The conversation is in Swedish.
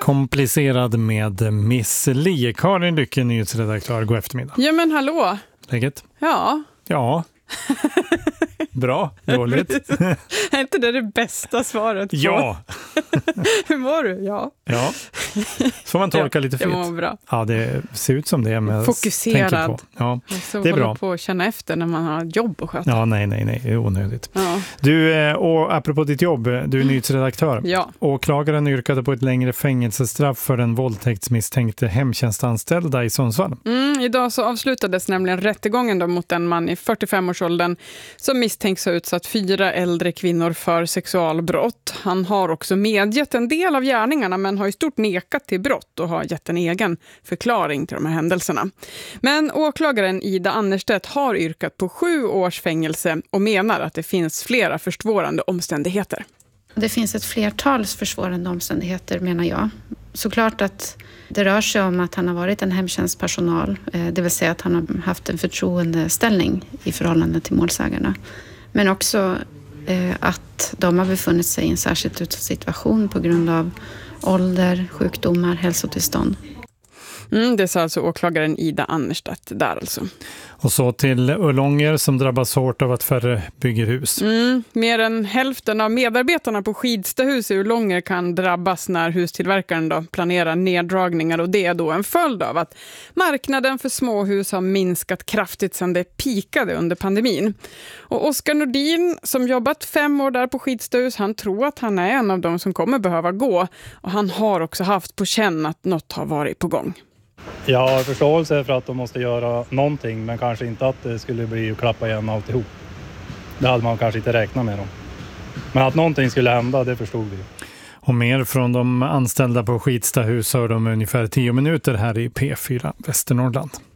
Komplicerad med Miss Li. Karin Lycke, nyhetsredaktör. God eftermiddag. Ja men hallå. Läget? Ja. Ja. Bra, dåligt. Är inte det bästa svaret på? Ja. Hur mår du? Ja. Ja. Får man tolka lite fritt. Jag mår bra. Ja, det ser ut som det. Men fokuserad. På. Ja, så det är bra. På att känna efter när man har jobb att sköta. Ja, nej, det är onödigt. Ja. Du, och apropå ditt jobb, du är nyhetsredaktör. Ja. Åklagaren yrkade på ett längre fängelsestraff för den våldtäktsmisstänkte hemtjänstanställda i Sundsvall. Idag så avslutades nämligen rättegången då mot en man i 45-årsåldern som misstänks ha utsatt 4 äldre kvinnor för sexualbrott. Han har också medgett en del av gärningarna men har i stort nekat till brott och har gett en egen förklaring till de här händelserna. Men åklagaren Ida Annerstedt har yrkat på 7 års fängelse och menar att det finns flera försvårande omständigheter. Det finns ett flertal försvårande omständigheter menar jag. Såklart att det rör sig om att han har varit en hemtjänstpersonal, det vill säga att han har haft en förtroendeställning i förhållande till målsägarna. Men också att de har befunnit sig i en särskilt utsatt situation på grund av ålder, sjukdomar, hälsotillstånd. Det sa alltså åklagaren Ida Annerstedt där alltså. Och så till Ullånger som drabbas hårt av att färre bygger hus. Mer än hälften av medarbetarna på Skidstahus i Ullånger kan drabbas när hustillverkaren då planerar neddragningar, och det är då en följd av att marknaden för småhus har minskat kraftigt sedan det pikade under pandemin. Och Oskar Nordin som jobbat 5 år där på Skidstahus, han tror att han är en av dem som kommer behöva gå, och han har också haft på känn att något har varit på gång. Jag har förståelse för att de måste göra någonting, men kanske inte att det skulle bli att klappa igen alltihop. Det hade man kanske inte räknat med dem. Men att någonting skulle hända, det förstod vi. Och mer från de anställda på Skidstahus hör de ungefär 10 minuter här i P4 Västernorrland.